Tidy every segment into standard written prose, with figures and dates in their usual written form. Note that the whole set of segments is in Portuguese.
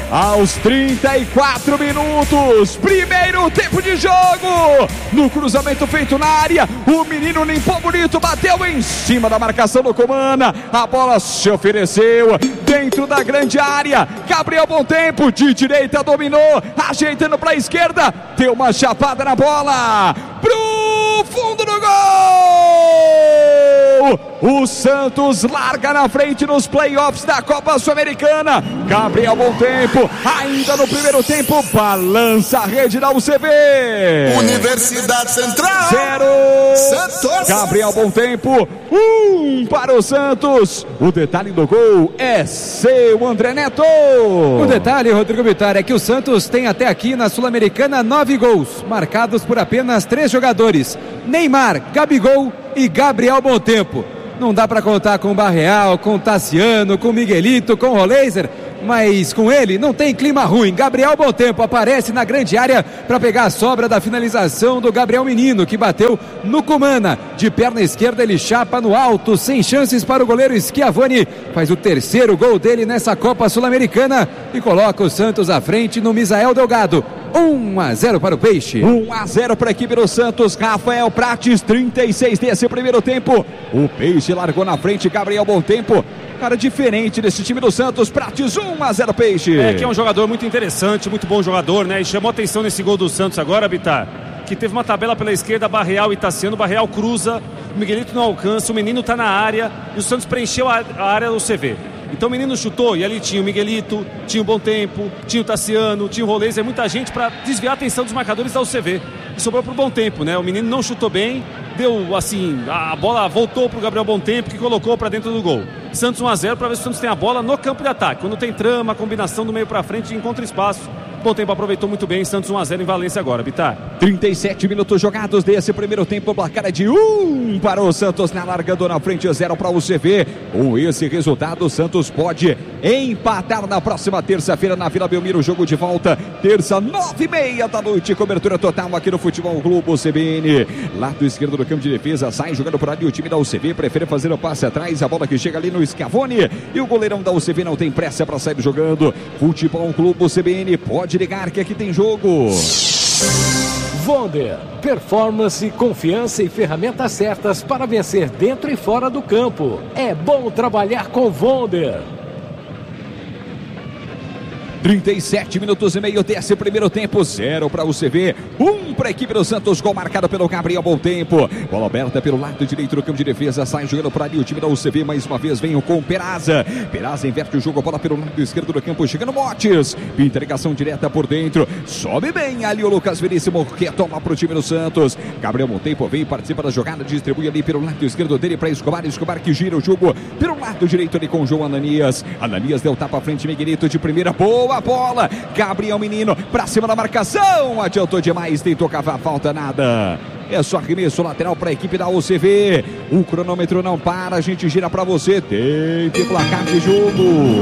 aos 34 minutos, primeiro tempo de jogo, no cruzamento feito na área, o menino limpou bonito, bateu em cima da marcação do Comana, a bola se ofereceu dentro da grande área, Gabriel Bom Tempo de direita dominou, ajeitando para a esquerda, deu uma chapada na bola, pro fundo do gol! O Santos larga na frente nos playoffs da Copa Sul-Americana. Gabriel Bom Tempo, ainda no primeiro tempo, balança a rede da UCB. Universidade Central 0, Santos. Gabriel Bom Tempo, 1 para o Santos. O detalhe do gol é seu, André Neto. O detalhe, Rodrigo Bittar, é que o Santos tem até aqui na Sul-Americana 9 gols, marcados por apenas 3 jogadores: Neymar, Gabigol e Gabriel Bom Tempo. Não dá para contar com o Barreal, com o Tassiano, com o Miguelito, com o Roleiser, mas com ele não tem clima ruim. Gabriel Bom Tempo aparece na grande área para pegar a sobra da finalização do Gabriel Menino, que bateu no Comana. De perna esquerda ele chapa no alto, sem chances para o goleiro Schiavoni. Faz o terceiro gol dele nessa Copa Sul-Americana e coloca o Santos à frente no Misael Delgado. 1-0 para o Peixe. 1-0 para a equipe do Santos. Rafael Prates, 36 desse primeiro tempo. O Peixe largou na frente, Gabriel Bom Tempo. Cara diferente desse time do Santos. Prates, 1-0 Peixe. Que é um jogador muito interessante, muito bom jogador, né? E chamou atenção nesse gol do Santos agora, Bittar, que teve uma tabela pela esquerda, Barreal e Tassiano. Barreal cruza, o Miguelito não alcança, o menino tá na área e o Santos preencheu a área do CV. Então o menino chutou e ali tinha o Miguelito, tinha o Bom Tempo, tinha o Tassiano, tinha o Roleiser, muita gente para desviar a atenção dos marcadores da UCV. E sobrou pro Bom Tempo, né? O menino não chutou bem, deu assim, a bola voltou pro Gabriel Bom Tempo, que colocou para dentro do gol. Santos 1-0 para ver se o Santos tem a bola no campo de ataque. Quando tem trama, combinação do meio para frente, encontra espaço. Bom Tempo aproveitou muito bem, Santos 1-0 em Valência agora, Bittar. 37 minutos jogados desse primeiro tempo, o placar é de 1 para o Santos, na largando na frente, 0 para o UCV. Com esse resultado, o Santos pode empatar na próxima terça-feira na Vila Belmiro, jogo de volta, terça, 9h30 da noite, cobertura total aqui no Futebol Globo CBN. Lado esquerdo do campo de defesa, sai jogando por ali o time da UCV, prefere fazer o passe atrás, a bola que chega ali no Schiavoni, e o goleirão da UCV não tem pressa para sair jogando. Futebol Globo CBN, pode ligar que aqui tem jogo. Vonder, performance, confiança e ferramentas certas para vencer dentro e fora do campo. É bom trabalhar com Vonder. 37 minutos e meio desse primeiro tempo, 0 para o UCV, 1 para a equipe do Santos, gol marcado pelo Gabriel Bom Tempo. Bola aberta pelo lado direito do campo de defesa, sai jogando por ali o time da UCV, mais uma vez vem com o Peraza. Peraza inverte o jogo, a bola pelo lado esquerdo do campo, chegando Motes, interligação direta por dentro, sobe bem ali o Lucas Veríssimo, retoma para o time do Santos. Gabriel Bom Tempo vem, participa da jogada, distribui ali pelo lado esquerdo dele para Escobar, Escobar que gira o jogo pelo lado direito ali com o João Ananias. Ananias deu tapa à frente, Miguelito de primeira, boa a bola, Gabriel Menino pra cima da marcação, adiantou demais, tentou cavar falta, nada. É só arremesso lateral para a equipe da UCV. O cronômetro não para, a gente gira para você. Tem placar de jogo.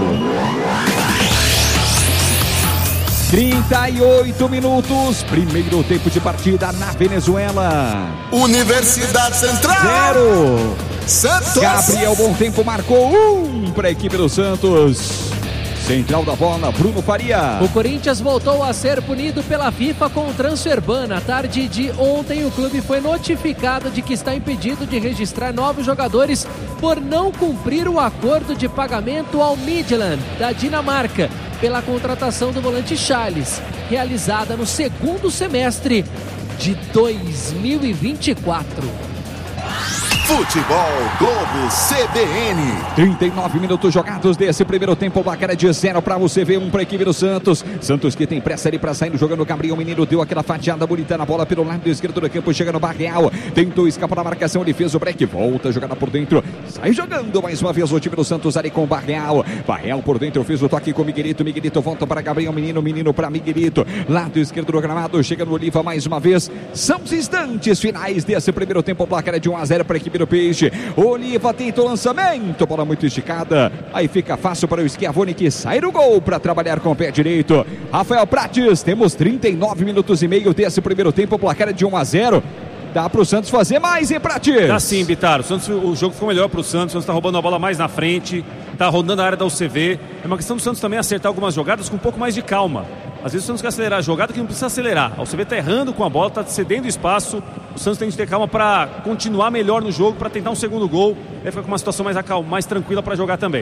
38 minutos, primeiro tempo de partida na Venezuela. Universidade Central 0. Santos. Gabriel Bom Tempo marcou 1 para a equipe do Santos. Central da bola, Bruno Faria. O Corinthians voltou a ser punido pela FIFA com o transfer ban. Na tarde de ontem, o clube foi notificado de que está impedido de registrar novos jogadores por não cumprir o acordo de pagamento ao Midland, da Dinamarca, pela contratação do volante Charles, realizada no segundo semestre de 2024. Futebol Globo CBN. 39 minutos jogados desse primeiro tempo, o placar é de 0 para o UCV, 1 para a equipe do Santos. Santos que tem pressa ali para sair jogando. Gabriel Menino deu aquela fatiada bonita na bola pelo lado esquerdo do campo, chega no Barreal, tentou escapar da marcação, ele fez o break, volta a jogada por dentro, sai jogando mais uma vez o time do Santos ali com o Barreal. Barreal por dentro, fez o toque com o Miguelito, Miguelito volta para Gabriel Menino, Menino para Miguelito, lado esquerdo do gramado, chega no Oliva mais uma vez. São os instantes finais desse primeiro tempo, o placar é de 1-0 para a equipe do Peixe. Oliva tenta o lançamento, bola muito esticada, aí fica fácil para o Schiavoni que sai do gol para trabalhar com o pé direito. Rafael Prates, temos 39 minutos e meio desse primeiro tempo, o placar é de 1-0. Dá para o Santos fazer mais, hein, Prates? Dá sim, Bittar. O jogo ficou melhor para o Santos está roubando a bola mais na frente, tá rondando a área da UCV. É uma questão do Santos também acertar algumas jogadas com um pouco mais de calma. Às vezes o Santos quer acelerar a jogada que não precisa acelerar. A UCV tá errando com a bola, tá cedendo espaço. O Santos tem que ter calma para continuar melhor no jogo, para tentar um segundo gol. Aí fica com uma situação mais tranquila para jogar também.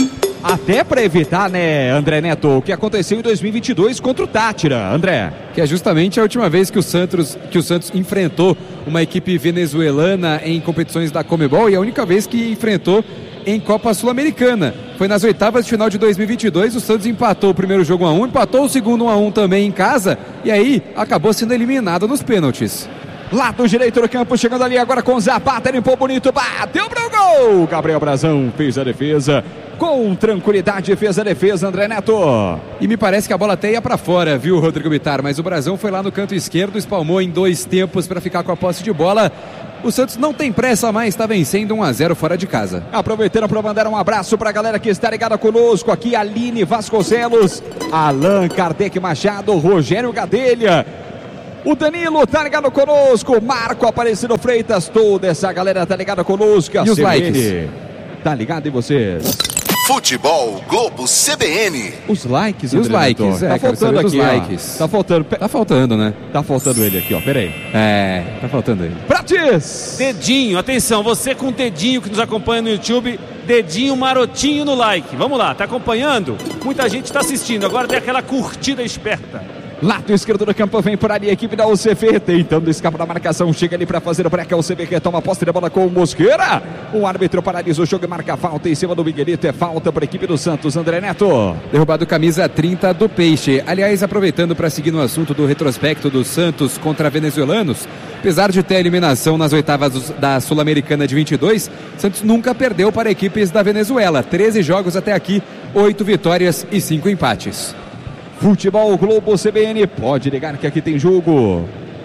Até para evitar, né, André Neto, o que aconteceu em 2022 contra o Tátira, André. Que é justamente a última vez que o Santos enfrentou uma equipe venezuelana em competições da Conmebol e a única vez que enfrentou em Copa Sul-Americana. Foi nas oitavas de final de 2022, o Santos empatou o primeiro jogo 1-1, empatou o segundo 1-1 também em casa e aí acabou sendo eliminado nos pênaltis. Lado direito do campo, chegando ali agora com o Zapata, limpou bonito, bateu para o gol! Gabriel Brazão fez a defesa, com tranquilidade fez a defesa, André Neto. E me parece que a bola até ia para fora, viu, Rodrigo Bittar? Mas o Brazão foi lá no canto esquerdo, espalmou em 2 tempos para ficar com a posse de bola. O Santos não tem pressa mais, está vencendo 1-0 fora de casa. Aproveitando para mandar um abraço para a galera que está ligada conosco aqui, Aline Vasconcelos, Allan Kardec Machado, Rogério Gadelha, o Danilo tá ligado conosco, Marco Aparecido Freitas, toda essa galera tá ligada conosco. E os likes? Tá ligado em vocês? Futebol Globo CBN. Os likes, e os likes, tá faltando aqui, likes. Tá faltando. Tá faltando, né? Tá faltando ele aqui, ó, peraí. Tá faltando ele. Prates! Dedinho, atenção, você com dedinho que nos acompanha no YouTube, dedinho marotinho no like. Vamos lá, tá acompanhando? Muita gente tá assistindo, agora tem aquela curtida esperta. Lado esquerdo do campo, vem por ali a equipe da UCV, tentando escapar da marcação, chega ali para fazer o break, a UCV que toma a posse da bola com o Mosqueira. O árbitro paralisa o jogo e marca a falta em cima do Miguelito, é falta para a equipe do Santos, André Neto. Derrubado camisa 30 do Peixe. Aliás, aproveitando para seguir no assunto do retrospecto do Santos contra venezuelanos, apesar de ter a eliminação nas oitavas da Sul-Americana de 22, Santos nunca perdeu para equipes da Venezuela, 13 jogos até aqui, 8 vitórias e 5 empates. Futebol Globo CBN, pode ligar que aqui tem jogo.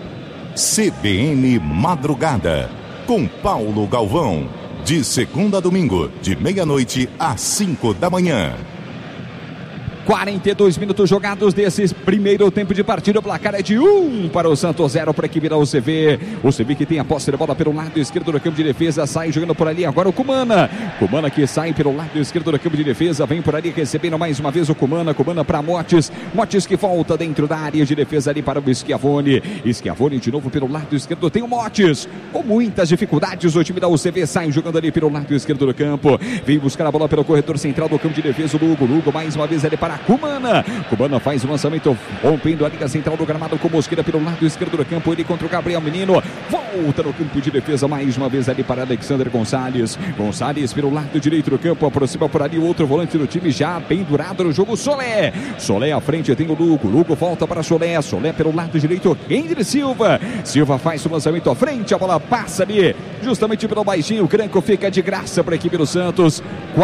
CBN Madrugada, com Paulo Galvão. De segunda a domingo, de meia-noite às 5 da manhã. 42 minutos jogados desse primeiro tempo de partida. O placar é de 1 para o Santos, 0 para a equipe da UCV. O UCV que tem a posse de bola pelo lado esquerdo do campo de defesa. Sai jogando por ali agora o Cumana. Cumana que sai pelo lado esquerdo do campo de defesa. Vem por ali recebendo mais uma vez o Cumana. Cumana para Motes. Motes que volta dentro da área de defesa ali para o Schiavone. Schiavone de novo pelo lado esquerdo. Tem o Motes. Com muitas dificuldades o time da UCV sai jogando ali pelo lado esquerdo do campo. Vem buscar a bola pelo corredor central do campo de defesa. O Lugo mais uma vez ali para Cumana. Cumana faz o lançamento, rompendo a linha central do gramado com Mosqueira pelo lado esquerdo do campo. Ele contra o Gabriel Menino. Volta no campo de defesa mais uma vez ali para Alexander Gonçalves. Gonçalves pelo lado direito do campo. Aproxima por ali o outro volante do time já pendurado no jogo. Solé. Solé à frente tem o Lugo. Lugo volta para Solé. Solé pelo lado direito. Henry Silva. Silva faz o lançamento à frente. A bola passa ali justamente pelo baixinho. O Cranco fica de graça para a equipe do Santos.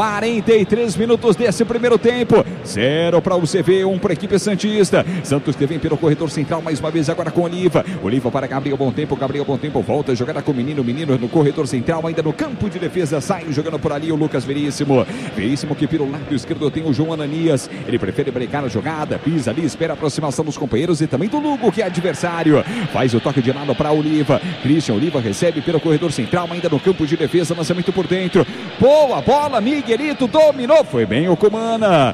43 minutos desse primeiro tempo. 0 para o UCV, 1 para a equipe santista. Santos que vem pelo corredor central mais uma vez agora com Oliva. Oliva para Gabriel Bom Tempo. Gabriel Bom Tempo volta a jogar com o Menino. Menino no corredor central, ainda no campo de defesa. Sai jogando por ali o Lucas Veríssimo. Veríssimo que pelo lado esquerdo tem o João Ananias. Ele prefere brincar a jogada. Pisa ali, espera a aproximação dos companheiros e também do Lugo, que é adversário. Faz o toque de lado para Oliva. Christian Oliva recebe pelo corredor central, ainda no campo de defesa. Lançamento por dentro. Boa bola, Miguelito dominou. Foi bem o Cumana.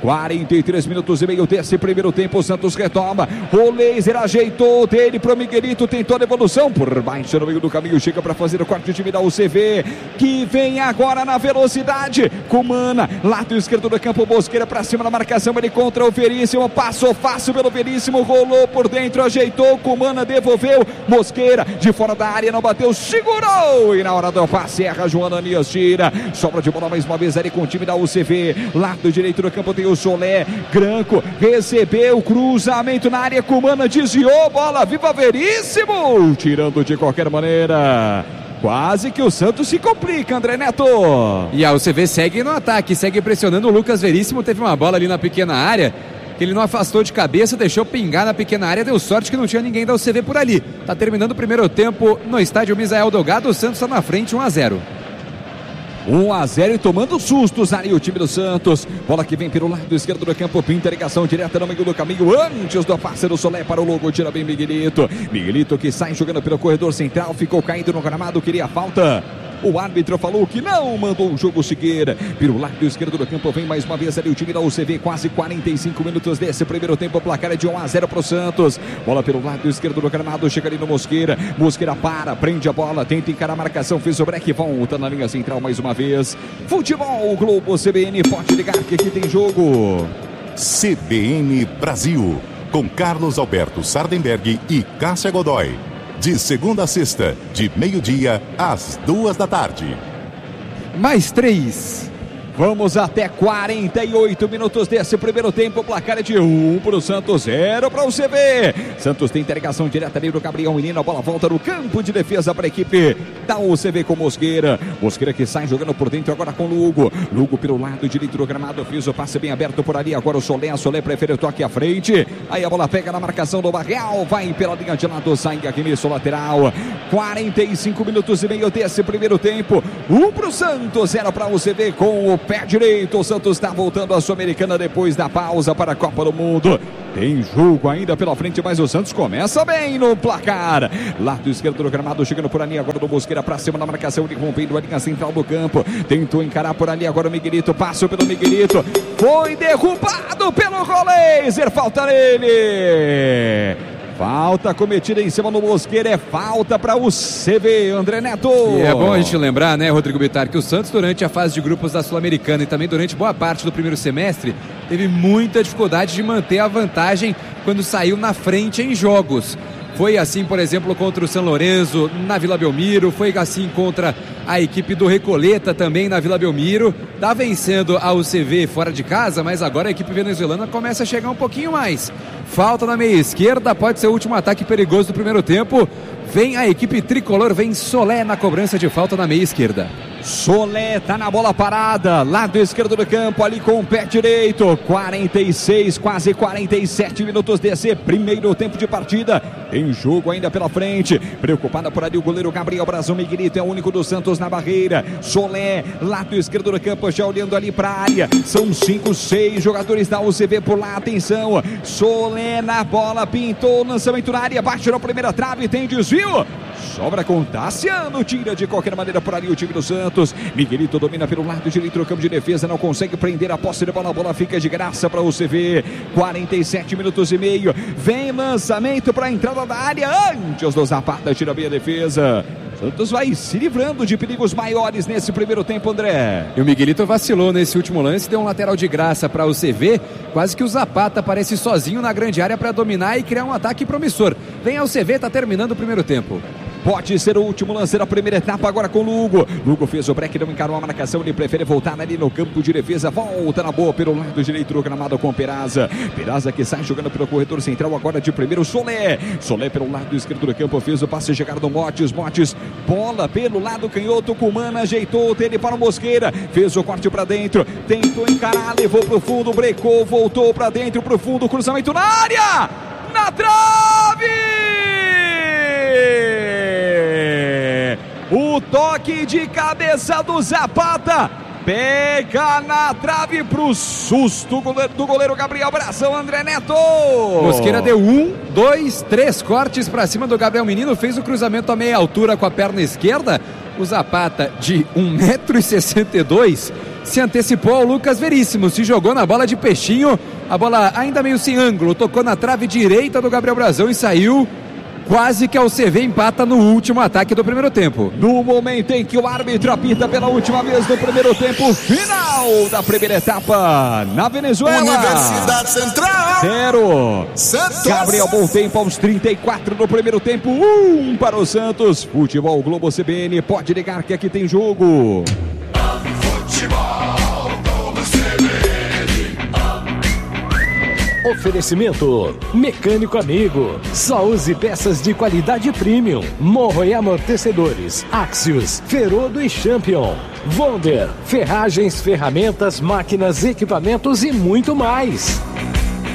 43 minutos e meio desse primeiro tempo. O Santos retoma. O Laser ajeitou dele pro Miguelito. Tentou a devolução por baixo no meio do caminho. Chega para fazer o quarto time da UCV, que vem agora na velocidade. Cumana, lado esquerdo do campo. Mosqueira para cima da marcação. Ele contra o Veríssimo. Passou fácil pelo Veríssimo. Rolou por dentro. Ajeitou. Cumana devolveu. Mosqueira de fora da área. Não bateu. Segurou. E na hora do passe erra. João Ananias tira. Sobra de bola mais uma vez ali com o time da UCV. Lado direito do campo tem o Solé. Granco recebeu cruzamento na área. Cumana desviou. Bola viva Veríssimo. Tirando de qualquer maneira. Quase que o Santos se complica, André Neto. E a UCV segue no ataque. Segue pressionando o Lucas Veríssimo. Teve uma bola ali na pequena área que ele não afastou de cabeça, deixou pingar na pequena área, deu sorte que não tinha ninguém da UCV por ali. Tá terminando o primeiro tempo no estádio Misael Delgado. O Santos está na frente, 1-0. 1-0 e tomando sustos ali o time do Santos. Bola que vem pelo lado esquerdo do campo. Pinta ligação direta no meio do caminho. Antes do passe do Solé para o Logo. Tira bem Miguelito. Miguelito que sai jogando pelo corredor central. Ficou caído no gramado. Queria falta. O árbitro falou que não mandou o jogo seguir. Pelo lado esquerdo do campo vem mais uma vez ali o time da UCV. Quase 45 minutos desse primeiro tempo. O placar é de 1-0 para o Santos. Bola pelo lado esquerdo do gramado. Chega ali no Mosqueira. Mosqueira para, prende a bola, tenta encarar a marcação. Fez o break, volta na linha central mais uma vez. Futebol Globo CBN. Pode ligar que aqui tem jogo. CBN Brasil, com Carlos Alberto Sardenberg e Cássia Godoy. De segunda a sexta, de meio-dia às 14h. Mais 3. Vamos até 48 minutos desse primeiro tempo. O placar é de 1 para o Santos, 0 para o CV. Santos tem interligação direta ali do Gabriel Menino. A bola volta no campo de defesa para a equipe da UCV com Mosqueira. Mosqueira que sai jogando por dentro agora com Lugo. Lugo pelo lado direito do gramado. Fez o passe bem aberto por ali. Agora o Solé. Solé prefere o toque à frente. Aí a bola pega na marcação do Barreal. Vai pela linha de lado. Sai arremesso lateral. 45 minutos e meio desse primeiro tempo. 1 para o Santos, 0 para o UCV com o pé direito. O Santos está voltando à Sul-Americana depois da pausa para a Copa do Mundo. Tem jogo ainda pela frente, mas o Santos começa bem no placar. Lado esquerdo do gramado, chegando por ali agora do Mosqueira para cima na marcação, ele rompendo a linha central do campo. Tentou encarar por ali agora o Miguelito, passou pelo Miguelito. Foi derrubado pelo Roleiser, falta nele. Falta cometida em cima do Mosqueira, é falta para o CV, André Neto. E é bom a gente lembrar, né, Rodrigo Bittar, que o Santos durante a fase de grupos da Sul-Americana e também durante boa parte do primeiro semestre teve muita dificuldade de manter a vantagem quando saiu na frente em jogos. Foi assim, por exemplo, contra o São Lourenço na Vila Belmiro, foi assim contra a equipe do Recoleta também na Vila Belmiro. Tá vencendo a UCV fora de casa, mas agora a equipe venezuelana começa a chegar um pouquinho mais. Falta na meia esquerda, pode ser o último ataque perigoso do primeiro tempo. Vem a equipe tricolor, vem Solé na cobrança de falta na meia esquerda. Solé tá na bola parada, lado esquerdo do campo, ali com o pé direito. 46, quase 47 minutos desse primeiro tempo de partida. Tem jogo ainda pela frente. Preocupada por ali o goleiro Gabriel Brazão. Miguelito é o único do Santos na barreira. Solé, lado esquerdo do campo, já olhando ali para a área. São 5, 6 jogadores da UCV por lá. Atenção, Solé na bola, pintou, lançamento na área, bate na primeira trave, tem desvio. Sobra com Tassiano, tira de qualquer maneira por ali o time do Santos. Miguelito domina pelo lado direito do campo de defesa, não consegue prender a posse de bola, a bola fica de graça para o UCV. 47 minutos e meio, vem lançamento para a entrada da área, antes do Zapata, tira bem a defesa. Santos vai se livrando de perigos maiores nesse primeiro tempo, André. E o Miguelito vacilou nesse último lance, deu um lateral de graça para o CV. Quase que o Zapata aparece sozinho na grande área para dominar e criar um ataque promissor. Vem ao CV, está terminando o primeiro tempo. Pode ser o último lance da primeira etapa agora com o Lugo. Lugo fez o break, não encarou a marcação, ele prefere voltar ali no campo de defesa. Volta na boa pelo lado direito do gramado com Peraza. Peraza que sai jogando pelo corredor central agora de primeiro. Solé. Solé pelo lado esquerdo do campo, fez o passe chegar do Motes. Motes, bola pelo lado canhoto, Cumana ajeitou, teve para o Mosqueira. Fez o corte para dentro, tentou encarar, levou pro fundo, brecou, voltou para dentro, pro fundo, cruzamento na área! Na trave! O toque de cabeça do Zapata pega na trave pro susto do goleiro Gabriel Brazão, André Neto. Mosqueira deu 1, 2, 3 cortes para cima do Gabriel Menino, fez o cruzamento a meia altura com a perna esquerda. O Zapata, de 1,62 m, se antecipou ao Lucas Veríssimo, se jogou na bola de peixinho, a bola ainda meio sem ângulo, tocou na trave direita do Gabriel Brazão e saiu. Quase que a UCV empata no último ataque do primeiro tempo. No momento em que o árbitro apita pela última vez no primeiro tempo, final da primeira etapa na Venezuela. Universidade Central 0. Santos. Gabriel, bom tempo aos 34 no primeiro tempo, 1 para o Santos. Futebol Globo CBN, pode ligar que aqui tem jogo. Futebol Globo CBN. Oferecimento Mecânico Amigo. Só use peças de qualidade premium. Morro e amortecedores. Axios, Ferodo e Champion. Wonder, ferragens, ferramentas, máquinas, equipamentos e muito mais.